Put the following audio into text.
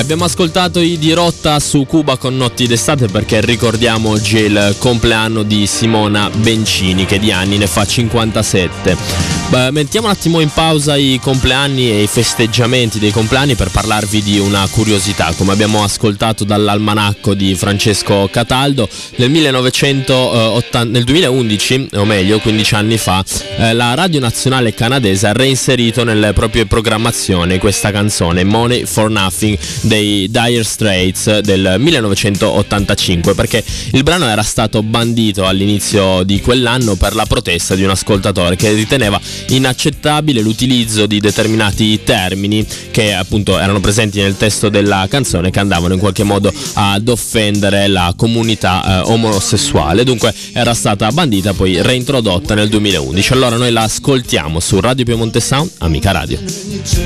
abbiamo ascoltato i Dirotta su Cuba con Notti d'estate perché ricordiamo oggi il compleanno di Simona Bencini, che di anni ne fa 57. Mettiamo un attimo in pausa i compleanni e i festeggiamenti dei compleanni per parlarvi di una curiosità. Come abbiamo ascoltato dall'almanacco di Francesco Cataldo, nel 2011, o meglio 15 anni fa, la Radio Nazionale Canadese ha reinserito nelle proprie programmazioni questa canzone Money for Nothing dei Dire Straits del 1985, perché il brano era stato bandito all'inizio di quell'anno per la protesta di un ascoltatore che riteneva inaccettabile l'utilizzo di determinati termini che appunto erano presenti nel testo della canzone, che andavano in qualche modo ad offendere la comunità omosessuale. Dunque era stata bandita, poi reintrodotta nel 2011. Allora noi la ascoltiamo su Radio Piemonte Sound, Amica Radio.